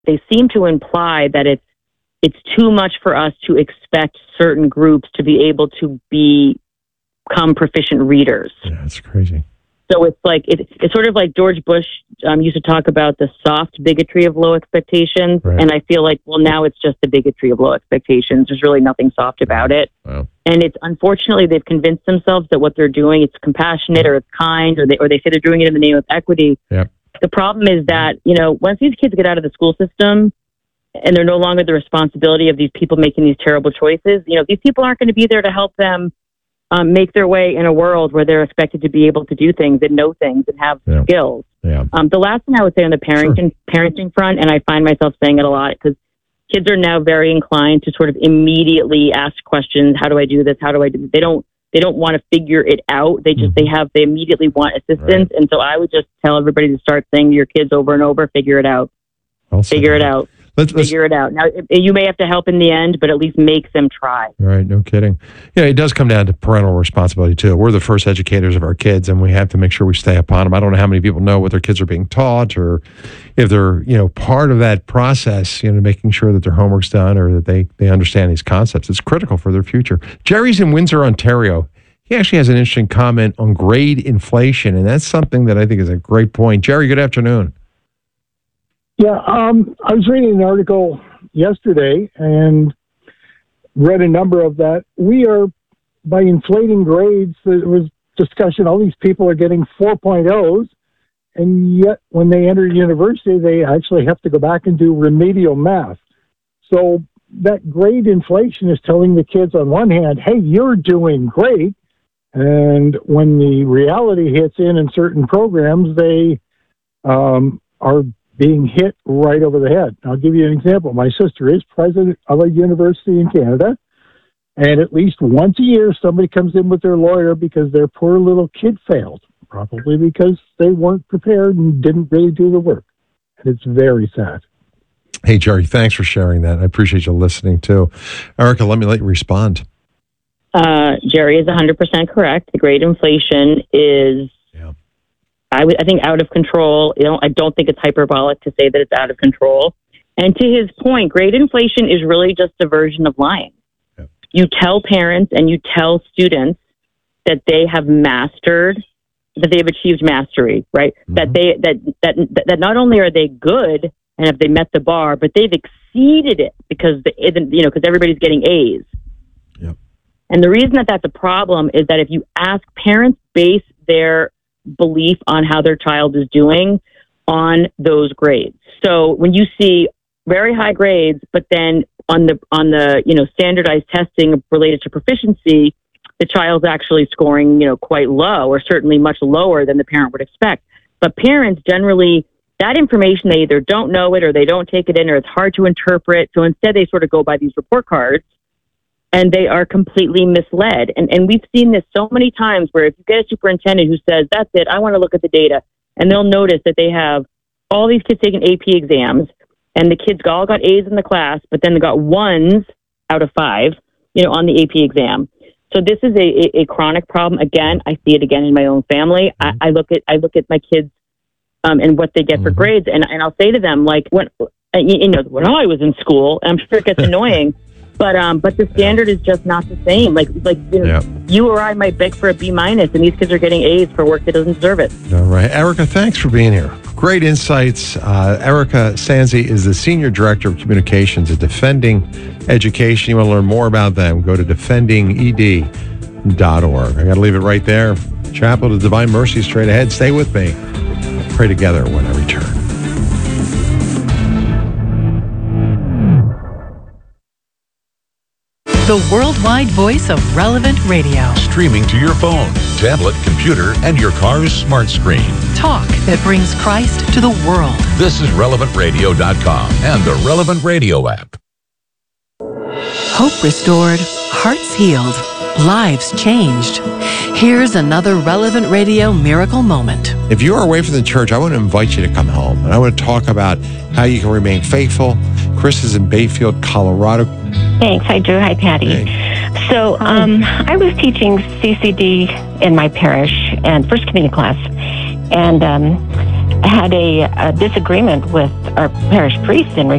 they seem to imply that it's too much for us to expect certain groups to be able to become proficient readers. Yeah, that's crazy. So it's like it's sort of like George Bush used to talk about the soft bigotry of low expectations, right. And I feel like, well, now it's just the bigotry of low expectations. There's really nothing soft about it, wow. And it's unfortunately they've convinced themselves that what they're doing it's compassionate or it's kind, or they say they're doing it in the name of equity. Yep. The problem is that once these kids get out of the school system and they're no longer the responsibility of these people making these terrible choices, these people aren't going to be there to help them make their way in a world where they're expected to be able to do things and know things and have skills. Yeah. The last thing I would say on the parenting front, and I find myself saying it a lot because kids are now very inclined to sort of immediately ask questions. How do I do this? How do I do this? They don't want to figure it out. They just, they immediately want assistance. Right. And so I would just tell everybody to start saying to your kids over and over, figure it out. Figure it out. Figure it out. Now, you may have to help in the end, but at least make them try. Right, no kidding. Yeah, it does come down to parental responsibility, too. We're the first educators of our kids, and we have to make sure we stay upon them. I don't know how many people know what their kids are being taught or if they're, part of that process, making sure that their homework's done or that they understand these concepts. It's critical for their future. Jerry's in Windsor, Ontario. He actually has an interesting comment on grade inflation, and that's something that I think is a great point. Jerry, good afternoon. Yeah, I was reading an article yesterday and read a number of that. We are, by inflating grades, there was discussion, all these people are getting 4.0s, and yet when they enter university, they actually have to go back and do remedial math. So that grade inflation is telling the kids on one hand, hey, you're doing great, and when the reality hits in certain programs, they are being hit right over the head. I'll give you an example. My sister is president of a university in Canada, and at least once a year, somebody comes in with their lawyer because their poor little kid failed, probably because they weren't prepared and didn't really do the work. And it's very sad. Hey, Jerry, thanks for sharing that. I appreciate you listening, too. Erica, let you respond. Jerry is 100% correct. The grade inflation is I think out of control. I don't think it's hyperbolic to say that it's out of control. And to his point, grade inflation is really just a version of lying. Yep. You tell parents and you tell students that they have mastered, that they've achieved mastery, right? Mm-hmm. That not only are they good and have they met the bar, but they've exceeded it because because everybody's getting A's. Yep. And the reason that that's a problem is that if you ask parents base their belief on how their child is doing on those grades. So when you see very high grades, but then on the standardized testing related to proficiency, the child's actually scoring quite low, or certainly much lower than the parent would expect. But parents generally, that information, they either don't know it or they don't take it in, or it's hard to interpret. So instead they sort of go by these report cards, and they are completely misled. And we've seen this so many times where if you get a superintendent who says, that's it, I want to look at the data, and they'll notice that they have all these kids taking AP exams, and the kids all got A's in the class, but then they got 1s out of 5, on the AP exam. So this is a chronic problem. Again, I see it again in my own family. Mm-hmm. I look at my kids and what they get for grades, and I'll say to them, like, when I was in school, I'm sure it gets annoying, but the standard is just not the same. You or I might beg for a B-, and these kids are getting A's for work that doesn't deserve it. All right. Erica, thanks for being here. Great insights. Erica Sanzi is the Senior Director of Communications at Defending Education. You want to learn more about them, go to defendinged.org. I got to leave it right there. Chapel of Divine Mercy straight ahead. Stay with me. Pray together when I return. The worldwide voice of Relevant Radio. Streaming to your phone, tablet, computer, and your car's smart screen. Talk that brings Christ to the world. This is RelevantRadio.com and the Relevant Radio app. Hope restored, hearts healed, lives changed. Here's another Relevant Radio miracle moment. If you are away from the church, I want to invite you to come home. And I want to talk about how you can remain faithful. Chris is in Bayfield, Colorado. Thanks. Hi, Drew. Hi, Patty. Hey. So I was teaching CCD in my parish and First Communion class. And I had a disagreement with our parish priest in